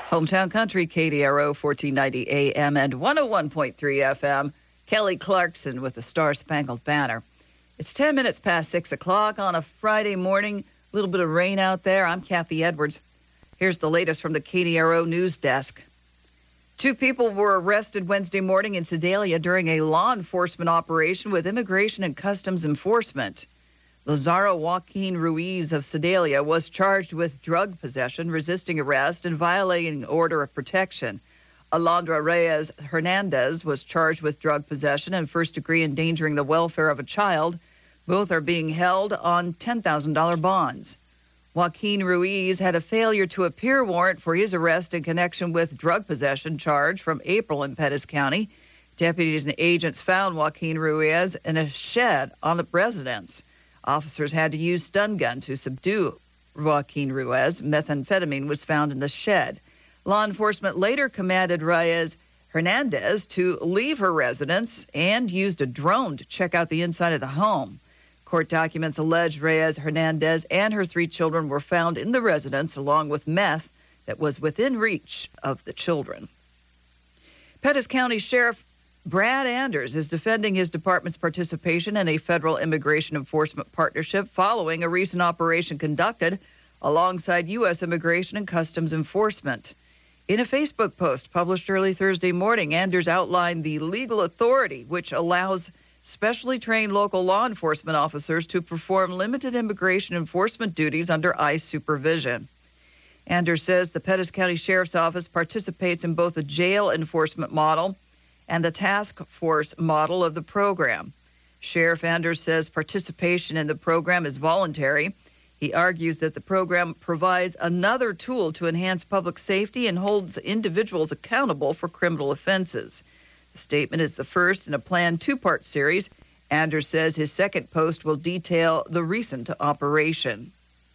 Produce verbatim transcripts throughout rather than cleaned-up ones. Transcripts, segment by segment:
Hometown Country, K D R O, fourteen ninety A M and one oh one point three F M. Kelly Clarkson with the Star Spangled Banner. It's ten minutes past six o'clock on a Friday morning. A little bit of rain out there. I'm Kathy Edwards. Here's the latest from the K D R O news desk. Two people were arrested Wednesday morning in Sedalia during a law enforcement operation with Immigration and Customs Enforcement. Lazaro Joaquin Ruiz of Sedalia was charged with drug possession, resisting arrest, and violating order of protection. Alondra Reyes Hernandez was charged with drug possession and first-degree endangering the welfare of a child. Both are being held on ten thousand dollars bonds. Joaquin Ruiz had a failure to appear warrant for his arrest in connection with drug possession charge from April in Pettis County. Deputies and agents found Joaquin Ruiz in a shed on the residence. Officers had to use stun gun to subdue Joaquin Ruiz. Methamphetamine was found in the shed. Law enforcement later commanded Reyes Hernandez to leave her residence and used a drone to check out the inside of the home. Court documents allege Reyes Hernandez and her three children were found in the residence along with meth that was within reach of the children. Pettis County Sheriff Brad Anders is defending his department's participation in a federal immigration enforcement partnership following a recent operation conducted alongside U S Immigration and Customs Enforcement. In a Facebook post published early Thursday morning, Anders outlined the legal authority which allows specially trained local law enforcement officers to perform limited immigration enforcement duties under ICE supervision. Anders says the Pettis County Sheriff's Office participates in both the jail enforcement model and the task force model of the program. Sheriff Anders says participation in the program is voluntary. He argues that the program provides another tool to enhance public safety and holds individuals accountable for criminal offenses. The statement is the first in a planned two-part series. Anders says his second post will detail the recent operation.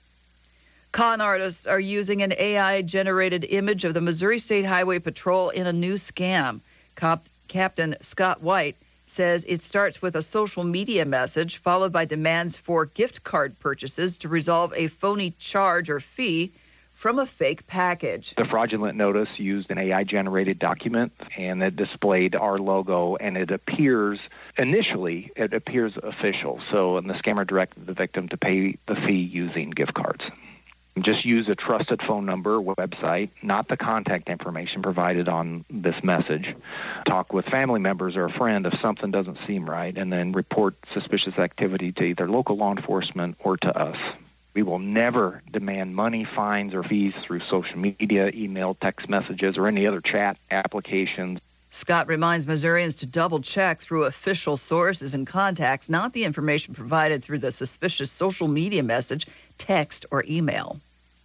Con artists are using an A I-generated image of the Missouri State Highway Patrol in a new scam. Cop- Captain Scott White says it starts with a social media message followed by demands for gift card purchases to resolve a phony charge or fee from a fake package. The fraudulent notice used an A I-generated document, and it displayed our logo, and it appears, initially, it appears official. So and the scammer directed the victim to pay the fee using gift cards. Just use a trusted phone number, website, not the contact information provided on this message. Talk with family members or a friend if something doesn't seem right, and then report suspicious activity to either local law enforcement or to us. We will never demand money, fines, or fees through social media, email, text messages, or any other chat applications. Scott reminds Missourians to double-check through official sources and contacts, not the information provided through the suspicious social media message, text, or email.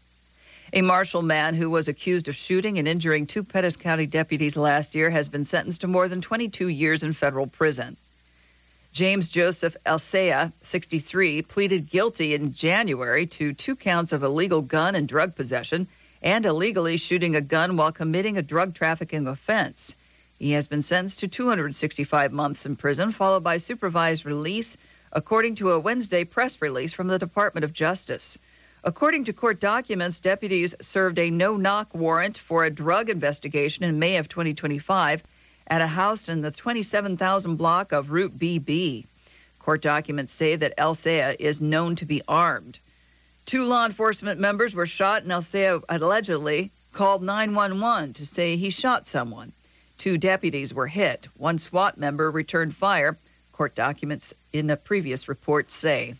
A Marshall man who was accused of shooting and injuring two Pettis County deputies last year has been sentenced to more than twenty-two years in federal prison. James Joseph Alsea, sixty-three, pleaded guilty in January to two counts of illegal gun and drug possession and illegally shooting a gun while committing a drug trafficking offense. He has been sentenced to two hundred sixty-five months in prison, followed by supervised release, according to a Wednesday press release from the Department of Justice. According to court documents, deputies served a no-knock warrant for a drug investigation in May of twenty twenty-five at a house in the twenty-seven thousand block of Route B B. Court documents say that Alsea is known to be armed. Two law enforcement members were shot, and Alsea allegedly called nine one one to say he shot someone. Two deputies were hit. One SWAT member returned fire, court documents in a previous report say.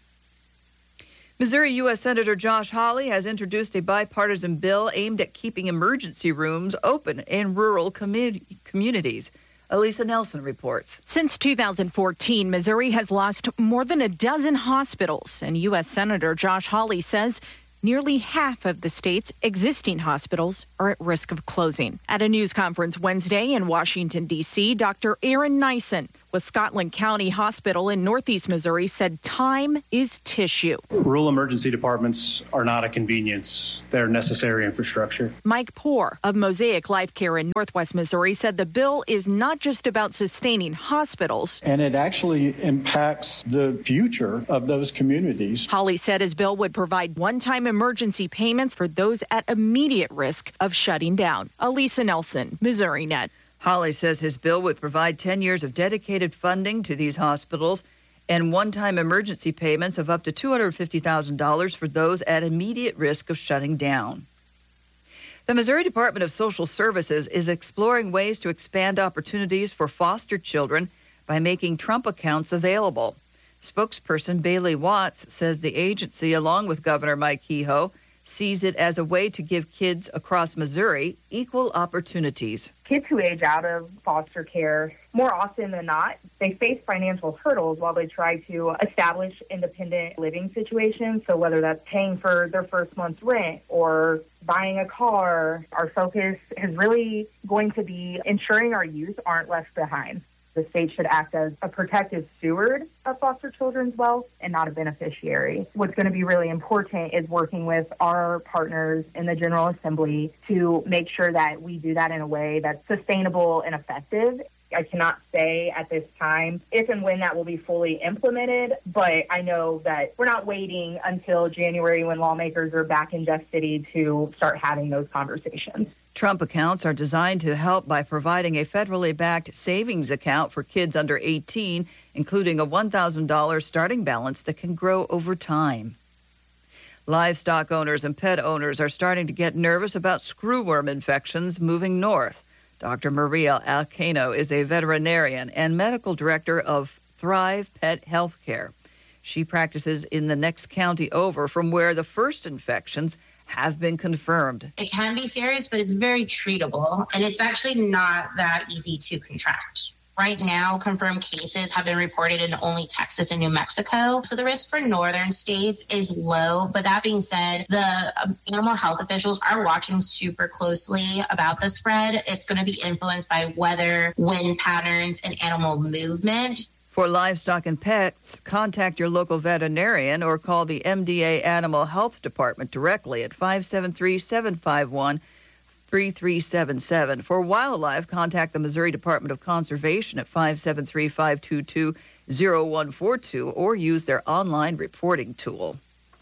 Missouri U S Senator Josh Hawley has introduced a bipartisan bill aimed at keeping emergency rooms open in rural commu- communities. Elisa Nelson reports. Since two thousand fourteen, Missouri has lost more than a dozen hospitals, and U S Senator Josh Hawley says nearly half of the state's existing hospitals are at risk of closing. At a news conference Wednesday in Washington, D C, Doctor Aaron Nyssen with Scotland County Hospital in Northeast Missouri said time is tissue. Rural emergency departments are not a convenience. They're necessary infrastructure. Mike Poore of Mosaic Life Care in Northwest Missouri said the bill is not just about sustaining hospitals. And it actually impacts the future of those communities. Hawley said his bill would provide one-time emergency payments for those at immediate risk of shutting down. Elisa Nelson, Missouri Net. Hawley says his bill would provide ten years of dedicated funding to these hospitals and one-time emergency payments of up to two hundred fifty thousand dollars for those at immediate risk of shutting down. The Missouri Department of Social Services is exploring ways to expand opportunities for foster children by making Trump accounts available. Spokesperson Bailey Watts says the agency, along with Governor Mike Kehoe, sees it as a way to give kids across Missouri equal opportunities. Kids who age out of foster care, more often than not, they face financial hurdles while they try to establish independent living situations. So whether that's paying for their first month's rent or buying a car, our focus is really going to be ensuring our youth aren't left behind. The state should act as a protective steward of foster children's wealth and not a beneficiary. What's going to be really important is working with our partners in the General Assembly to make sure that we do that in a way that's sustainable and effective. I cannot say at this time if and when that will be fully implemented, but I know that we're not waiting until January when lawmakers are back in Jeff City to start having those conversations. Trump accounts are designed to help by providing a federally backed savings account for kids under eighteen, including a one thousand dollars starting balance that can grow over time. Livestock owners and pet owners are starting to get nervous about screwworm infections moving north. Doctor Maria Alcano is a veterinarian and medical director of Thrive Pet Healthcare. She practices in the next county over from where the first infections have been confirmed. It can be serious, but it's very treatable, and it's actually not that easy to contract. Right now, confirmed cases have been reported in only Texas and New Mexico, so the risk for northern states is low. But that being said, the animal health officials are watching super closely about the spread. It's going to be influenced by weather, wind patterns, and animal movement. For livestock and pets, contact your local veterinarian or call the M D A Animal Health Department directly at five seven three, seven five one, three three seven seven. For wildlife, contact the Missouri Department of Conservation at five seven three, five two two, zero one four two or use their online reporting tool.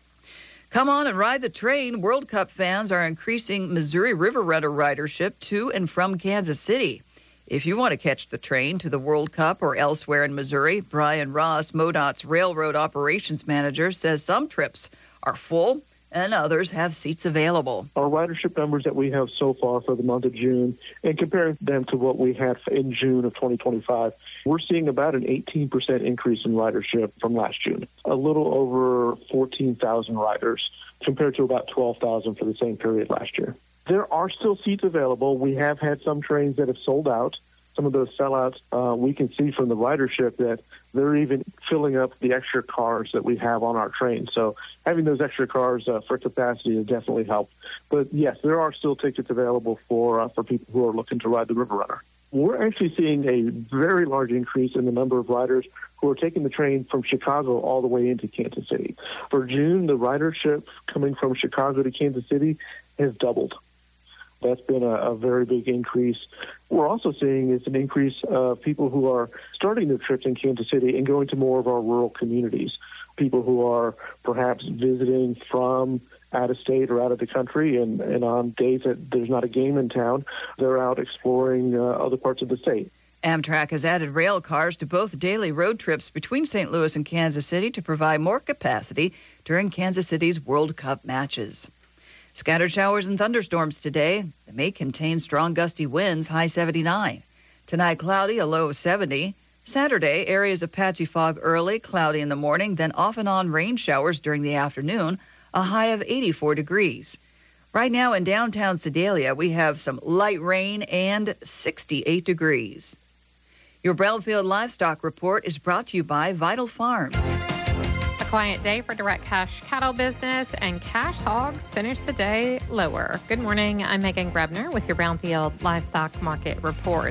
Come on and ride the train. World Cup fans are increasing Missouri River Runner ridership to and from Kansas City. If you want to catch the train to the World Cup or elsewhere in Missouri, Brian Ross, MoDOT's Railroad Operations Manager, says some trips are full and others have seats available. Our ridership numbers that we have so far for the month of June, and comparing them to what we had in June of twenty twenty-five, we're seeing about an eighteen percent increase in ridership from last June. A little over fourteen thousand riders compared to about twelve thousand for the same period last year. There are still seats available. We have had some trains that have sold out. Some of those sellouts, uh, we can see from the ridership that they're even filling up the extra cars that we have on our train. So having those extra cars uh, for capacity has definitely helped. But yes, there are still tickets available for uh, for people who are looking to ride the River Runner. We're actually seeing a very large increase in the number of riders who are taking the train from Chicago all the way into Kansas City. For June, the ridership coming from Chicago to Kansas City has doubled. That's been a, a very big increase. We're also seeing is an increase of people who are starting their trips in Kansas City and going to more of our rural communities, people who are perhaps visiting from out of state or out of the country, and, and on days that there's not a game in town, they're out exploring uh, other parts of the state. Amtrak has added rail cars to both daily road trips between Saint Louis and Kansas City to provide more capacity during Kansas City's World Cup matches. Scattered showers and thunderstorms today. They may contain strong gusty winds, high seventy-nine. Tonight, cloudy, a low of seventy. Saturday, areas of patchy fog early, cloudy in the morning, then off and on rain showers during the afternoon, a high of eighty-four degrees. Right now in downtown Sedalia, we have some light rain and sixty-eight degrees. Your Brownfield Livestock Report is brought to you by Vital Farms. A quiet day for direct cash cattle business, and cash hogs finished the day lower. Good morning. I'm Megan Grebner with your Brownfield Livestock Market Report.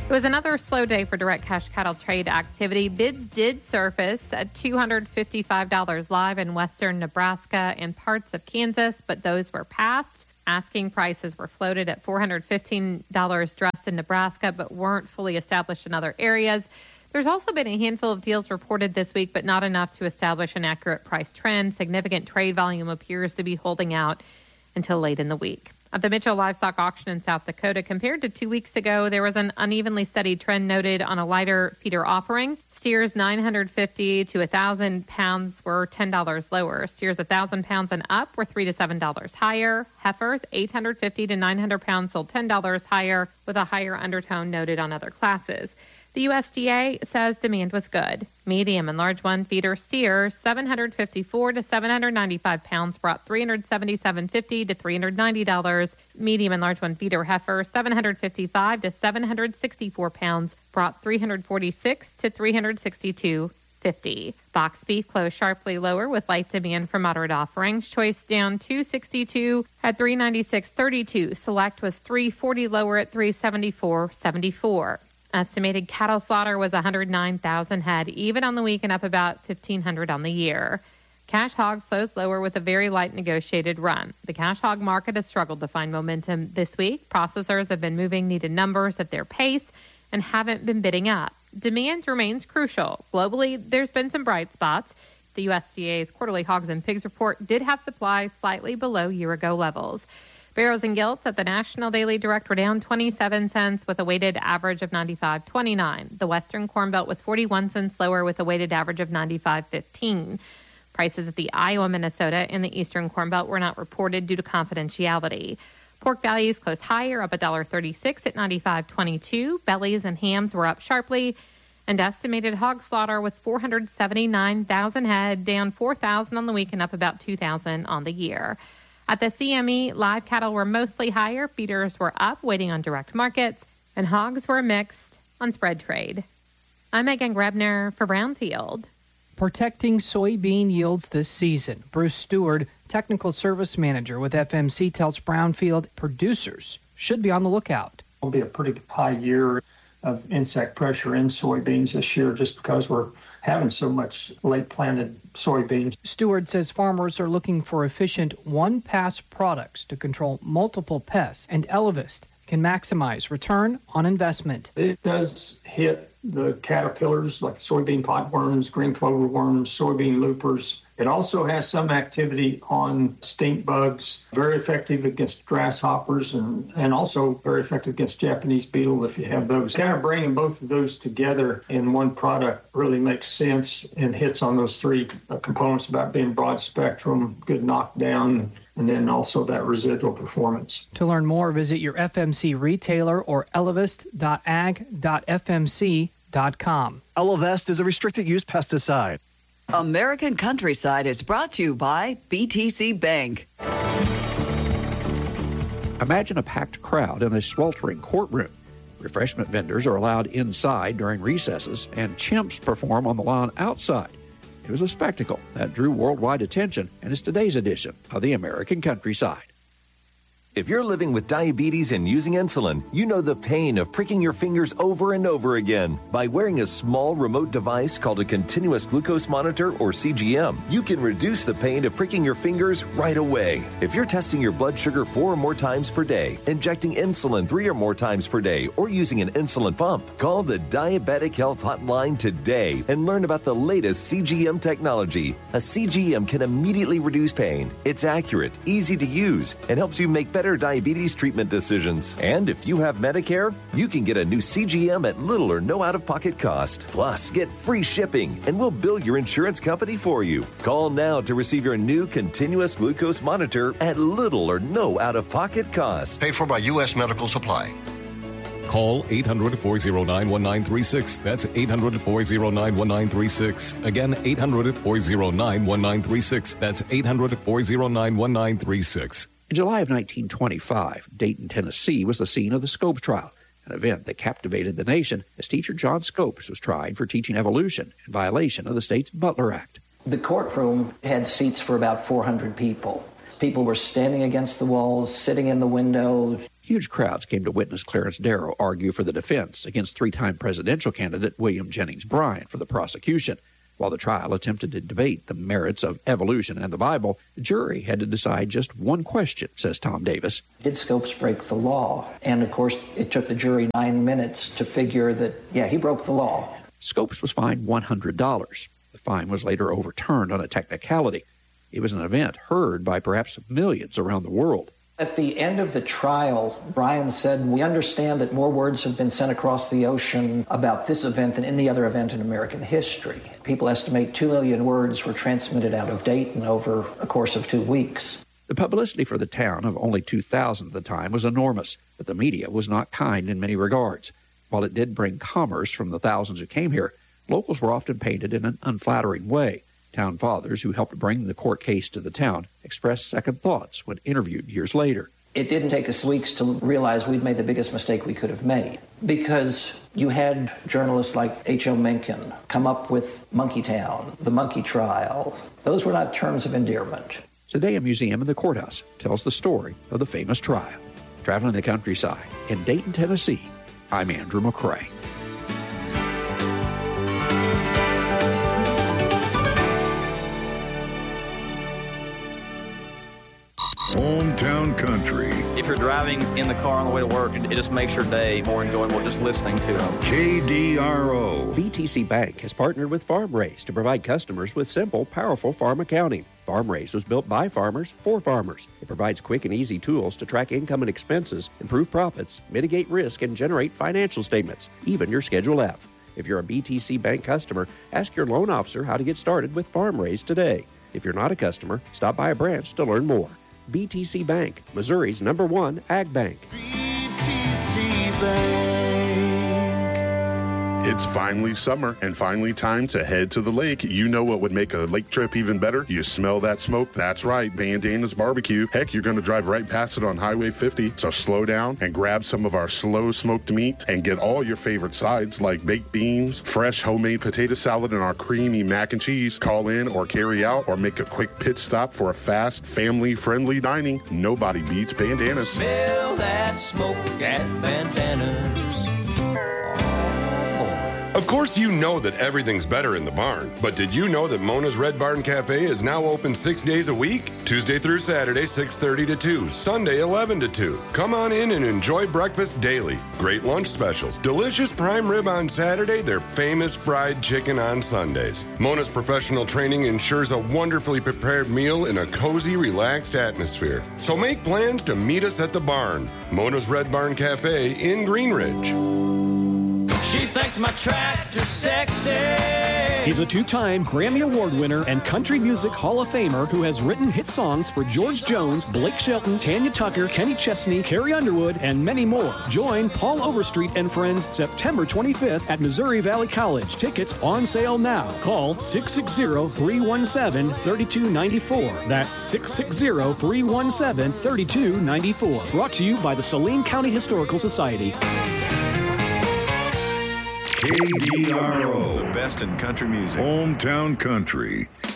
It was another slow day for direct cash cattle trade activity. Bids did surface at two hundred fifty-five dollars live in western Nebraska and parts of Kansas, but those were passed. Asking prices were floated at four hundred fifteen dollars dressed in Nebraska, but weren't fully established in other areas. There's also been a handful of deals reported this week, but not enough to establish an accurate price trend. Significant trade volume appears to be holding out until late in the week. At the Mitchell Livestock Auction in South Dakota, compared to two weeks ago, there was an unevenly steady trend noted on a lighter feeder offering. Steers nine hundred fifty to one thousand pounds were ten dollars lower. Steers one thousand pounds and up were three to seven dollars higher. Heifers eight hundred fifty to nine hundred pounds sold ten dollars higher, with a higher undertone noted on other classes. The U S D A says demand was good. Medium and large one feeder steers seven hundred fifty-four to seven hundred ninety-five pounds brought three hundred seventy-seven fifty to three hundred ninety dollars. Medium and large one feeder heifer seven hundred fifty-five to seven hundred sixty-four pounds brought three hundred forty-six to three hundred sixty-two fifty. Box beef closed sharply lower with light demand for moderate offerings. Choice down two sixty-two at three ninety-six thirty-two. Select was three forty lower at three seventy-four seventy-four. Estimated cattle slaughter was one hundred nine thousand head, even on the week, and up about fifteen hundred on the year. Cash hogs closed lower with a very light negotiated run. The cash hog market has struggled to find momentum this week. Processors have been moving needed numbers at their pace and haven't been bidding up. Demand remains crucial. Globally, there's been some bright spots. The U S D A's quarterly hogs and pigs report did have supply slightly below year-ago levels. Barrows and gilts at the National Daily Direct were down twenty-seven cents with a weighted average of ninety-five twenty-nine. The Western Corn Belt was forty-one cents lower with a weighted average of ninety-five fifteen. Prices at the Iowa, Minnesota, and the Eastern Corn Belt were not reported due to confidentiality. Pork values closed higher, up one dollar thirty-six at ninety-five twenty-two. Bellies and hams were up sharply, and estimated hog slaughter was four hundred seventy-nine thousand head, down four thousand on the week and up about two thousand on the year. At the C M E, live cattle were mostly higher, feeders were up, waiting on direct markets, and hogs were mixed on spread trade. I'm Megan Grebner for Brownfield. Protecting soybean yields this season. Bruce Stewart, Technical Service Manager with F M C, tells Brownfield producers should be on the lookout. It'll be a pretty high year of insect pressure in soybeans this year just because we're having so much late planted soybeans. Stewart says farmers are looking for efficient one-pass products to control multiple pests, and Elevist can maximize return on investment. It does hit the caterpillars like soybean potworms, green clover worms, soybean loopers. It also has some activity on stink bugs, very effective against grasshoppers, and, and also very effective against Japanese beetle if you have those. Kind of bringing both of those together in one product really makes sense and hits on those three uh, components about being broad spectrum, good knockdown, and then also that residual performance. To learn more, visit your F M C retailer or elevest dot ag dot f m c dot com. Elevest is a restricted use pesticide. American Countryside is brought to you by B T C Bank. Imagine a packed crowd in a sweltering courtroom. Refreshment vendors are allowed inside during recesses, and chimps perform on the lawn outside. It was a spectacle that drew worldwide attention and is today's edition of the American Countryside. If you're living with diabetes and using insulin, you know the pain of pricking your fingers over and over again. By wearing a small remote device called a continuous glucose monitor, or C G M, you can reduce the pain of pricking your fingers right away. If you're testing your blood sugar four or more times per day, injecting insulin three or more times per day, or using an insulin pump, call the Diabetic Health Hotline today and learn about the latest C G M technology. A C G M can immediately reduce pain. It's accurate, easy to use, and helps you make better diabetes treatment decisions. And if you have Medicare, you can get a new C G M at little or no out-of-pocket cost. Plus, get free shipping, and we'll bill your insurance company for you. Call now to receive your new continuous glucose monitor at little or no out-of-pocket cost. Paid for by U S Medical Supply. Call eight hundred, four oh nine, one nine three six. That's eight hundred, four oh nine, one nine three six. Again, eight hundred, four oh nine, one nine three six. That's eight hundred, four oh nine, one nine three six. In July of nineteen twenty-five, Dayton, Tennessee was the scene of the Scopes trial, an event that captivated the nation as teacher John Scopes was tried for teaching evolution in violation of the state's Butler Act. The courtroom had seats for about four hundred people. People were standing against the walls, sitting in the windows. Huge crowds came to witness Clarence Darrow argue for the defense against three-time presidential candidate William Jennings Bryan for the prosecution. While the trial attempted to debate the merits of evolution and the Bible, the jury had to decide just one question, says Tom Davis. Did Scopes break the law? And, of course, it took the jury nine minutes to figure that, yeah, he broke the law. Scopes was fined one hundred dollars. The fine was later overturned on a technicality. It was an event heard by perhaps millions around the world. At the end of the trial, Bryan said, "We understand that more words have been sent across the ocean about this event than any other event in American history. People estimate two million words were transmitted out of Dayton over a course of two weeks. The publicity for the town of only two thousand at the time was enormous, but the media was not kind in many regards. While it did bring commerce from the thousands who came here, locals were often painted in an unflattering way. Town fathers who helped bring the court case to the town expressed second thoughts when interviewed years later. It didn't take us weeks to realize we'd made the biggest mistake we could have made, because you had journalists like H L Mencken come up with Monkeytown, the Monkey Trial. Those were not terms of endearment. Today, a museum in the courthouse tells the story of the famous trial. Traveling the countryside in Dayton, Tennessee, I'm Andrew McCrae. Hometown Country. If you're driving in the car on the way to work, it just makes your day more enjoyable just listening to them. K D R O. B T C Bank has partnered with FarmRaise to provide customers with simple, powerful farm accounting. FarmRaise was built by farmers for farmers. It provides quick and easy tools to track income and expenses, improve profits, mitigate risk, and generate financial statements, even your Schedule F. If you're a B T C Bank customer, ask your loan officer how to get started with FarmRaise today. If you're not a customer, stop by a branch to learn more. B T C Bank, Missouri's number one ag bank. B T C Bank. It's finally summer and finally time to head to the lake. You know what would make a lake trip even better? You smell that smoke? That's right, Bandana's Barbecue. Heck, you're going to drive right past it on Highway fifty, so slow down and grab some of our slow smoked meat and get all your favorite sides like baked beans, fresh homemade potato salad, and our creamy mac and cheese. Call in or carry out or make a quick pit stop for a fast, family-friendly dining. Nobody beats Bandana's. Smell that smoke at Bandana's. Of course, you know that everything's better in the barn, but did you know that Mona's Red Barn Cafe is now open six days a week? Tuesday through Saturday, six thirty to two, Sunday, eleven to two. Come on in and enjoy breakfast daily. Great lunch specials, delicious prime rib on Saturday, their famous fried chicken on Sundays. Mona's professional training ensures a wonderfully prepared meal in a cozy, relaxed atmosphere. So make plans to meet us at the barn. Mona's Red Barn Cafe in Green Ridge. She thinks my tractor's sexy. He's a two-time Grammy Award winner and Country Music Hall of Famer who has written hit songs for George Jones, Blake Shelton, Tanya Tucker, Kenny Chesney, Carrie Underwood, and many more. Join Paul Overstreet and friends September twenty-fifth at Missouri Valley College. Tickets on sale now. Call six six zero, three one seven, three two nine four. That's six six zero, three one seven, three two nine four. Brought to you by the Saline County Historical Society. K D R O. The best in country music. Hometown Country.